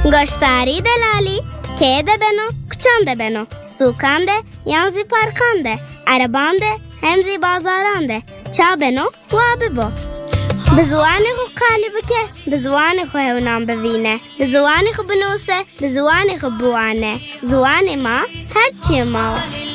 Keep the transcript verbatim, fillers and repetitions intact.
گشتاری دلالی که ده بنو کچانده بنو سوکانده یانزی پارکانده عربانده همزی بازارانده چا بنو و ببو به زوانی خو قالی بکه به زوانی خو هونام ببینه به زوانی خو بنوسه به زوانی خو بوانه زوانی ما هرچی ما